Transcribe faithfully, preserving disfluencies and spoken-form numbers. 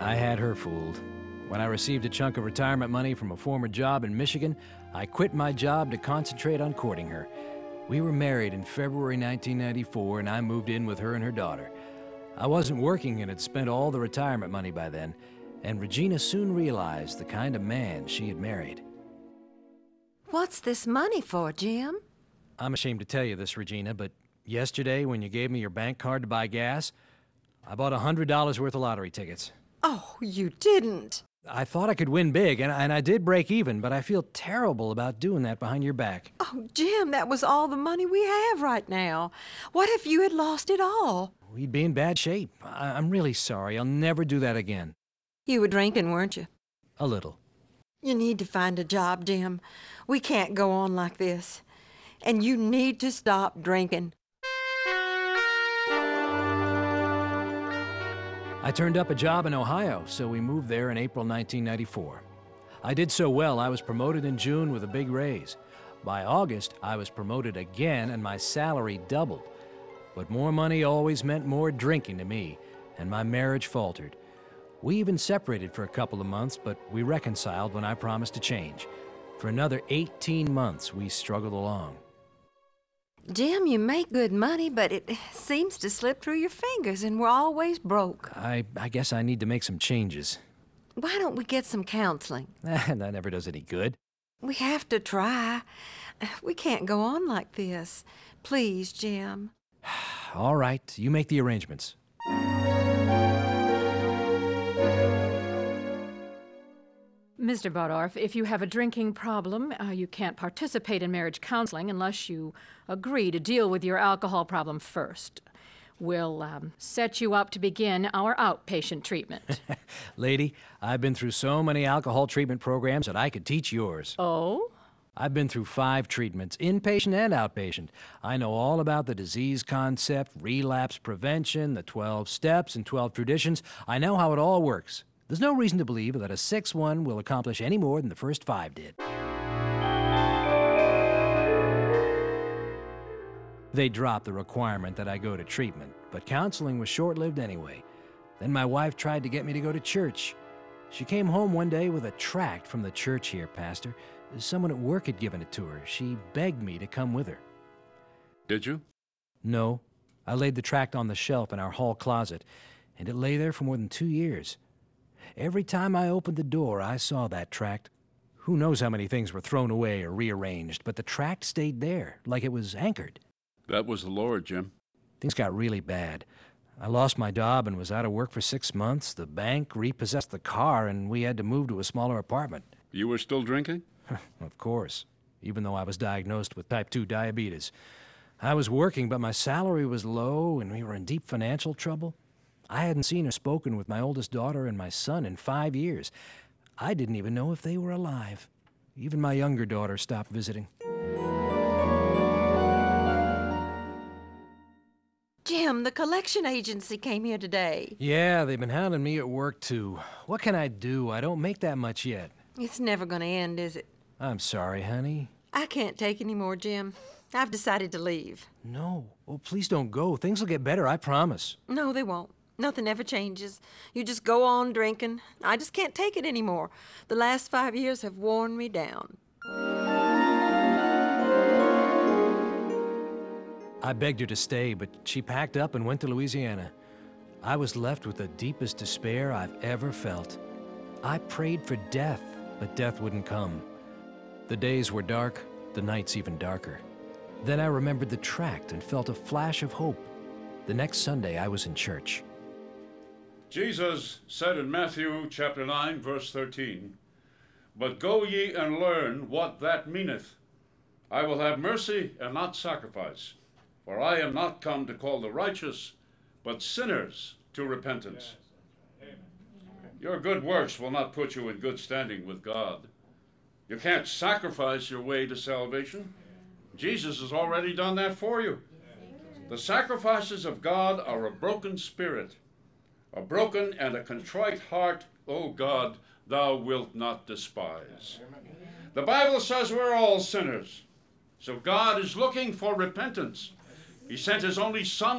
I had her fooled. When I received a chunk of retirement money from a former job in Michigan, I quit my job to concentrate on courting her. We were married in February nineteen ninety-four, and I moved in with her and her daughter. I wasn't working and had spent all the retirement money by then, and Regina soon realized the kind of man she had married. What's this money for, Jim? I'm ashamed to tell you this, Regina, but yesterday when you gave me your bank card to buy gas, I bought one hundred dollars worth of lottery tickets. Oh, you didn't. I thought I could win big, and, and I did break even, but I feel terrible about doing that behind your back. Oh, Jim, that was all the money we have right now. What if you had lost it all? We'd be in bad shape. I, I'm really sorry. I'll never do that again. You were drinking, weren't you? A little. You need to find a job, Jim. We can't go on like this. And you need to stop drinking. I turned up a job in Ohio, so we moved there in April nineteen ninety-four. I did so well, I was promoted in June with a big raise. By August, I was promoted again and my salary doubled. But more money always meant more drinking to me, and my marriage faltered. We even separated for a couple of months, but we reconciled when I promised to change. For another eighteen months, we struggled along. Jim, you make good money, but it seems to slip through your fingers, and we're always broke. I, I guess I need to make some changes. Why don't we get some counseling? That never does any good. We have to try. We can't go on like this. Please, Jim. All right, you make the arrangements. Mister Bodorf, if you have a drinking problem, uh, you can't participate in marriage counseling unless you agree to deal with your alcohol problem first. We'll um, set you up to begin our outpatient treatment. Lady, I've been through so many alcohol treatment programs that I could teach yours. Oh? I've been through five treatments, inpatient and outpatient. I know all about the disease concept, relapse prevention, the twelve steps and twelve traditions. I know how it all works. There's no reason to believe that a sixth one will accomplish any more than the first five did. They dropped the requirement that I go to treatment, but counseling was short-lived anyway. Then my wife tried to get me to go to church. She came home one day with a tract from the church here, Pastor. Someone at work had given it to her. She begged me to come with her. Did you? No. I laid the tract on the shelf in our hall closet, and it lay there for more than two years. Every time I opened the door, I saw that tract. Who knows how many things were thrown away or rearranged, but the tract stayed there, like it was anchored. That was the Lord, Jim. Things got really bad. I lost my job and was out of work for six months. The bank repossessed the car, and we had to move to a smaller apartment. You were still drinking? Of course, even though I was diagnosed with type two diabetes. I was working, but my salary was low, and we were in deep financial trouble. I hadn't seen or spoken with my oldest daughter and my son in five years. I didn't even know if they were alive. Even my younger daughter stopped visiting. Jim, the collection agency came here today. Yeah, they've been hounding me at work, too. What can I do? I don't make that much yet. It's never going to end, is it? I'm sorry, honey. I can't take any more, Jim. I've decided to leave. No. Oh, please don't go. Things will get better, I promise. No, they won't. Nothing ever changes. You just go on drinking. I just can't take it anymore. The last five years have worn me down. I begged her to stay, but she packed up and went to Louisiana. I was left with the deepest despair I've ever felt. I prayed for death, but death wouldn't come. The days were dark, the nights even darker. Then I remembered the tract and felt a flash of hope. The next Sunday, I was in church. Jesus said in Matthew chapter nine, verse thirteen, "But go ye and learn what that meaneth. I will have mercy and not sacrifice, for I am not come to call the righteous, but sinners to repentance." Your good works will not put you in good standing with God. You can't sacrifice your way to salvation. Jesus has already done that for you. The sacrifices of God are a broken spirit. A broken and a contrite heart, O God, thou wilt not despise. The Bible says we're all sinners. So God is looking for repentance. He sent his only Son